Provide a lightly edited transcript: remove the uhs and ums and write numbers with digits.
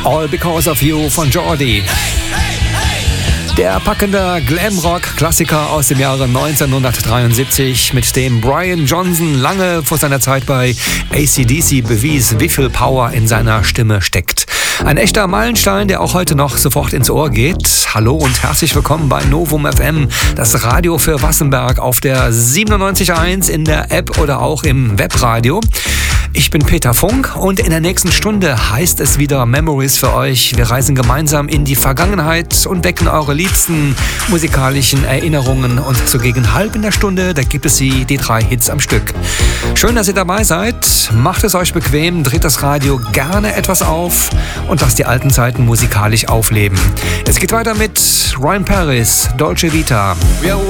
All Because of You von Jordi. Der packende Glamrock-Klassiker aus dem Jahre 1973, mit dem Brian Johnson lange vor seiner Zeit bei AC/DC bewies, wie viel Power in seiner Stimme steckt. Ein echter Meilenstein, der auch heute noch sofort ins Ohr geht. Hallo und herzlich willkommen bei Novum FM, das Radio für Wassenberg auf der 97.1 in der App oder auch im Webradio. Ich bin Peter Funk und in der nächsten Stunde heißt es wieder Memories für euch. Wir reisen gemeinsam in die Vergangenheit und wecken eure liebsten musikalischen Erinnerungen. Und so gegen halb in der Stunde, da gibt es die 3 Hits am Stück. Schön, dass ihr dabei seid. Macht es euch bequem, dreht das Radio gerne etwas auf und lasst die alten Zeiten musikalisch aufleben. Es geht weiter mit Ryan Paris, Dolce Vita. We are